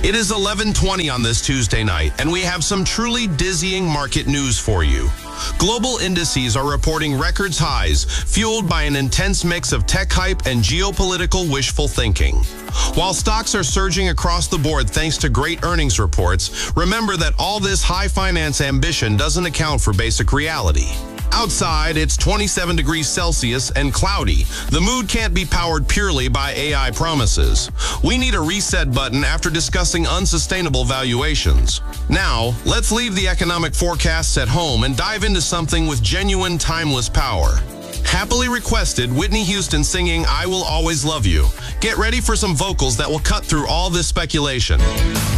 It is 11:20 on this Tuesday night, and we have some truly dizzying market news for you. Global indices are reporting records highs, fueled by an intense mix of tech hype and geopolitical wishful thinking. While stocks are surging across the board thanks to great earnings reports, remember that all this high finance ambition doesn't account for basic reality. Outside, it's 27 degrees Celsius and cloudy. The mood can't be powered purely by AI promises. We need a reset button after discussing unsustainable valuations. Now, let's leave the economic forecasts at home and dive into something with genuine timeless power. Happily requested, Whitney Houston singing "I Will Always Love You." Get ready for some vocals that will cut through all this speculation.